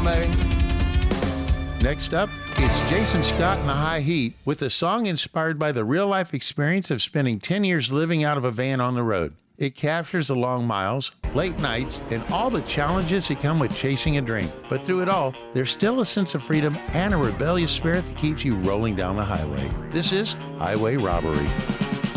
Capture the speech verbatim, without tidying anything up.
baby. Next up, it's Jason Scott and the High Heat with a song inspired by the real-life experience of spending ten years living out of a van on the road. It captures the long miles, late nights, and all the challenges that come with chasing a dream. But through it all, there's still a sense of freedom and a rebellious spirit that keeps you rolling down the highway. This is Highway Robbery.